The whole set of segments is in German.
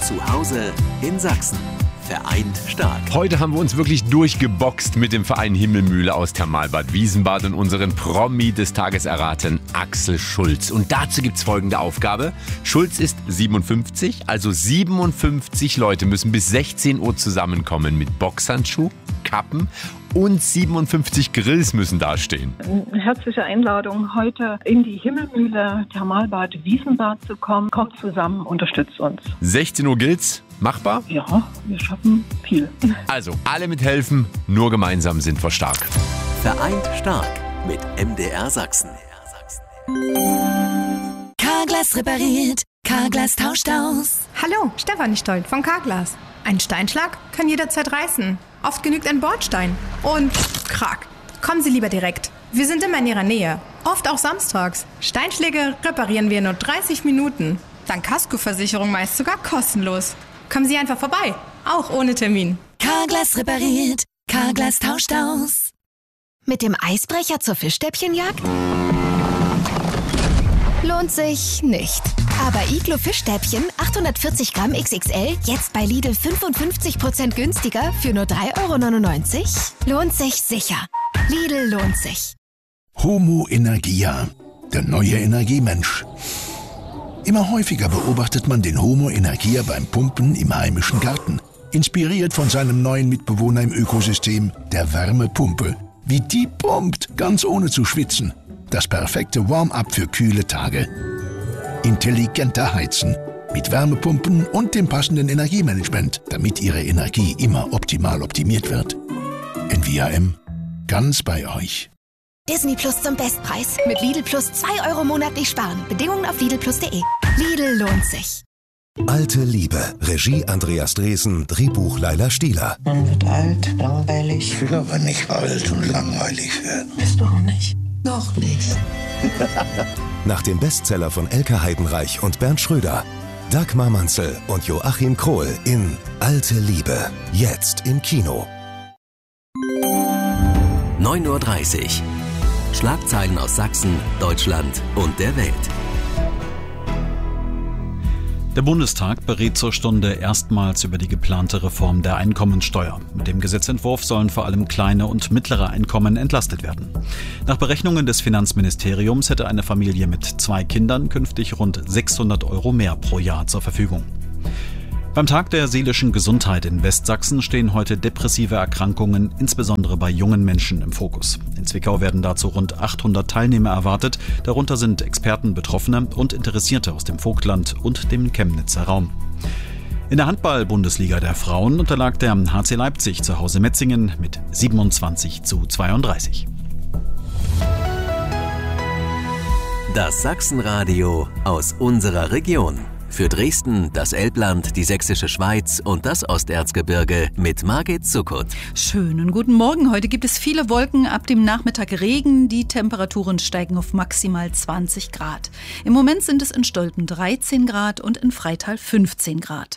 Zu Hause in Sachsen. Vereint stark. Heute haben wir uns wirklich durchgeboxt mit dem Verein Himmelmühle aus Thermalbad Wiesenbad und unseren Promi des Tages erraten, Axel Schulz. Und dazu gibt's folgende Aufgabe. Schulz ist 57, also 57 Leute müssen bis 16 Uhr zusammenkommen mit Boxhandschuh, Kappen und 57 Grills müssen dastehen. Eine herzliche Einladung, heute in die Himmelmühle Thermalbad Wiesenbad zu kommen. Kommt zusammen, unterstützt uns. 16 Uhr gilt's. Machbar? Ja, wir schaffen viel. Also, alle mithelfen, nur gemeinsam sind wir stark. Vereint stark mit MDR Sachsen. Carglass repariert, Carglass tauscht aus. Hallo, Stefanie Stolt von Carglass. Ein Steinschlag kann jederzeit reißen. Oft genügt ein Bordstein. Und krack. Kommen Sie lieber direkt. Wir sind immer in Ihrer Nähe. Oft auch samstags. Steinschläge reparieren wir in nur 30 Minuten. Dank Kaskoversicherung meist sogar kostenlos. Kommen Sie einfach vorbei, auch ohne Termin. Carglass repariert, Carglass tauscht aus. Mit dem Eisbrecher zur Fischstäbchenjagd? Lohnt sich nicht. Aber Iglo Fischstäbchen 840 Gramm XXL jetzt bei Lidl 55% günstiger für nur 3,99 €? Lohnt sich sicher. Lidl lohnt sich. Homo Energia, der neue Energiemensch. Immer häufiger beobachtet man den Homo Energia beim Pumpen im heimischen Garten. Inspiriert von seinem neuen Mitbewohner im Ökosystem, der Wärmepumpe. Wie die pumpt, ganz ohne zu schwitzen. Das perfekte Warm-up für kühle Tage. Intelligenter Heizen. Mit Wärmepumpen und dem passenden Energiemanagement, damit Ihre Energie immer optimal optimiert wird. NVAM. Ganz bei euch. Disney Plus zum Bestpreis. Mit Lidl Plus 2 € monatlich sparen. Bedingungen auf lidlplus.de. Lidl lohnt sich. Alte Liebe. Regie Andreas Dresen. Drehbuch Laila Stieler. Man wird alt, langweilig. Ich will aber nicht alt und langweilig werden. Bist du auch nicht? Noch nicht. Nach dem Bestseller von Elke Heidenreich und Bernd Schröder. Dagmar Manzel und Joachim Krohl in Alte Liebe. Jetzt im Kino. 9:30 Uhr. Schlagzeilen aus Sachsen, Deutschland und der Welt. Der Bundestag berät zur Stunde erstmals über die geplante Reform der Einkommensteuer. Mit dem Gesetzentwurf sollen vor allem kleine und mittlere Einkommen entlastet werden. Nach Berechnungen des Finanzministeriums hätte eine Familie mit 2 Kindern künftig rund 600 € mehr pro Jahr zur Verfügung. Beim Tag der seelischen Gesundheit in Westsachsen stehen heute depressive Erkrankungen, insbesondere bei jungen Menschen, im Fokus. In Zwickau werden dazu rund 800 Teilnehmer erwartet. Darunter sind Experten, Betroffene und Interessierte aus dem Vogtland und dem Chemnitzer Raum. In der Handball-Bundesliga der Frauen unterlag der HC Leipzig zu Hause Metzingen mit 27:32. Das Sachsenradio aus unserer Region. Für Dresden, das Elbland, die Sächsische Schweiz und das Osterzgebirge mit Margit Zuckert. Schönen guten Morgen. Heute gibt es viele Wolken, ab dem Nachmittag Regen. Die Temperaturen steigen auf maximal 20 Grad. Im Moment sind es in Stolpen 13 Grad und in Freital 15 Grad.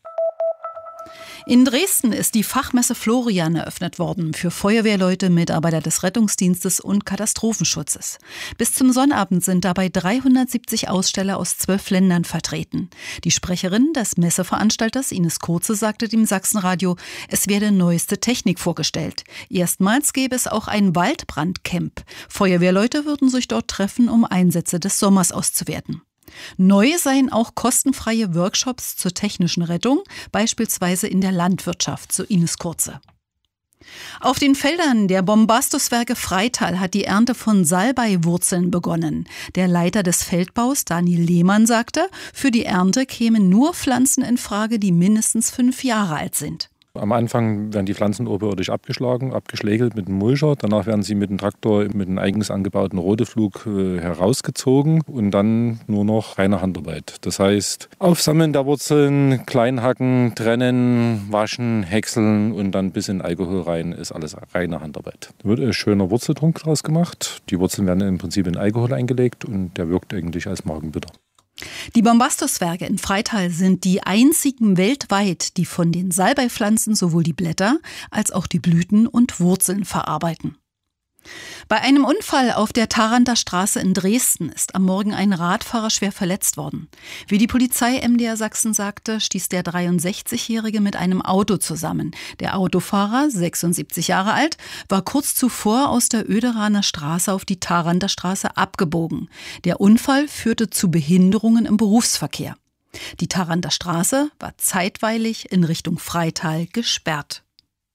In Dresden ist die Fachmesse Florian eröffnet worden für Feuerwehrleute, Mitarbeiter des Rettungsdienstes und Katastrophenschutzes. Bis zum Sonnabend sind dabei 370 Aussteller aus 12 Ländern vertreten. Die Sprecherin des Messeveranstalters Ines Kurze sagte dem Sachsenradio, es werde neueste Technik vorgestellt. Erstmals gäbe es auch ein Waldbrandcamp. Feuerwehrleute würden sich dort treffen, um Einsätze des Sommers auszuwerten. Neu seien auch kostenfreie Workshops zur technischen Rettung, beispielsweise in der Landwirtschaft, so Ines Kurze. Auf den Feldern der Bombastuswerke Freital hat die Ernte von Salbeiwurzeln begonnen. Der Leiter des Feldbaus, Daniel Lehmann, sagte, für die Ernte kämen nur Pflanzen in Frage, die mindestens 5 Jahre alt sind. Am Anfang werden die Pflanzen oberirdisch abgeschlagen, abgeschlägelt mit einem Mulcher. Danach werden sie mit dem Traktor mit einem eigens angebauten Rodeflug herausgezogen und dann nur noch reine Handarbeit. Das heißt, Aufsammeln der Wurzeln, Kleinhacken, trennen, waschen, häckseln und dann bis in Alkohol rein ist alles reine Handarbeit. Da wird ein schöner Wurzeltrunk draus gemacht. Die Wurzeln werden im Prinzip in Alkohol eingelegt und der wirkt eigentlich als Magenbitter. Die Bombastuswerke in Freital sind die einzigen weltweit, die von den Salbeipflanzen sowohl die Blätter als auch die Blüten und Wurzeln verarbeiten. Bei einem Unfall auf der Tharanter Straße in Dresden ist am Morgen ein Radfahrer schwer verletzt worden. Wie die Polizei MDR Sachsen sagte, stieß der 63-Jährige mit einem Auto zusammen. Der Autofahrer, 76 Jahre alt, war kurz zuvor aus der Oederaner Straße auf die Tharanter Straße abgebogen. Der Unfall führte zu Behinderungen im Berufsverkehr. Die Tharanter Straße war zeitweilig in Richtung Freital gesperrt.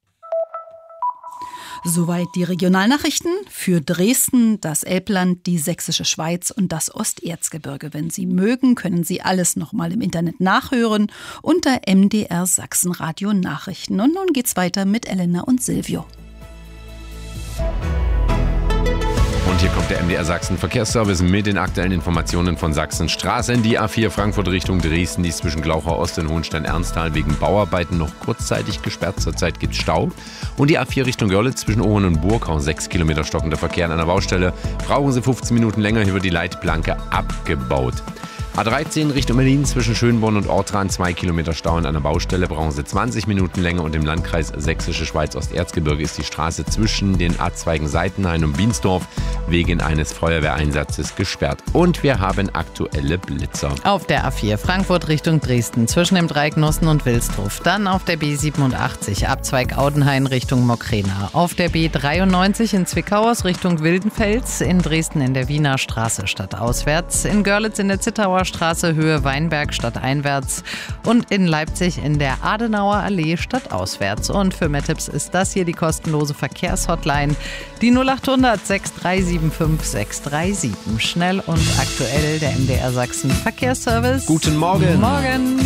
Soweit die Regionalnachrichten für Dresden, das Elbland, die Sächsische Schweiz und das Osterzgebirge. Wenn Sie mögen, können Sie alles nochmal im Internet nachhören unter MDR Sachsenradio Nachrichten. Und nun geht's weiter mit Elena und Silvio. Und hier kommt der MDR Sachsen Verkehrsservice mit den aktuellen Informationen von Sachsens Straßen. Die A4 Frankfurt Richtung Dresden, die ist zwischen Glauchau Ost und Hohenstein-Ernsthal wegen Bauarbeiten noch kurzzeitig gesperrt. Zurzeit gibt es Stau. Und die A4 Richtung Görlitz zwischen Ohren und Burgau, 6 Kilometer stockender Verkehr an einer Baustelle. Brauchen Sie 15 Minuten länger, hier wird die Leitplanke abgebaut. A13 Richtung Berlin zwischen Schönborn und Ortrand, 2 Kilometer Stau an einer Baustelle, brauchen Sie 20 Minuten länger und im Landkreis Sächsische Schweiz Osterzgebirge ist die Straße zwischen den A-Zweigen Seitenhain und Biensdorf wegen eines Feuerwehreinsatzes gesperrt. Und wir haben aktuelle Blitzer. Auf der A4 Frankfurt Richtung Dresden zwischen dem Dreieck Nussen und Wilsdruf, dann auf der B87 Abzweig Audenhain Richtung Mokrena, auf der B93 in Zwickau aus Richtung Wildenfels, in Dresden in der Wiener Straße stadtauswärts, in Görlitz in der Zittauer Straße Höhe Weinberg stadteinwärts und in Leipzig in der Adenauer Allee stadtauswärts. Und für mehr Tipps ist das hier die kostenlose Verkehrshotline, die 0800 6375 637. Schnell und aktuell der MDR Sachsen Verkehrsservice. Guten Morgen. Morgen.